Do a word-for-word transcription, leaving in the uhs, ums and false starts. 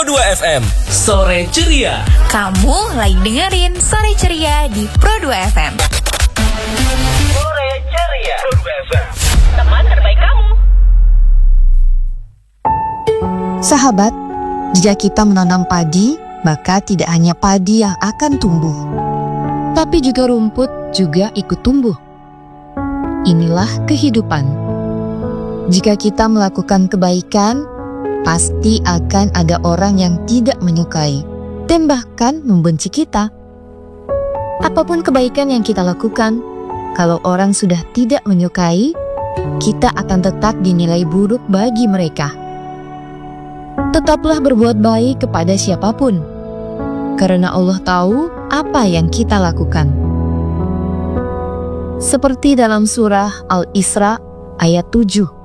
dua F M. Sore Ceria. Kamu lagi dengerin Sore Ceria di Pro dua F M. Sore Ceria. Pro dua F M. Teman terbaik kamu. Sahabat, jika kita menanam padi, maka tidak hanya padi yang akan tumbuh, tapi juga rumput juga ikut tumbuh. Inilah kehidupan. Jika kita melakukan kebaikan, pasti akan ada orang yang tidak menyukai dan bahkan membenci kita. Apapun kebaikan yang kita lakukan, kalau orang sudah tidak menyukai, kita akan tetap dinilai buruk bagi mereka. Tetaplah berbuat baik kepada siapapun, karena Allah tahu apa yang kita lakukan. Seperti dalam surah Al-Isra ayat tujuh.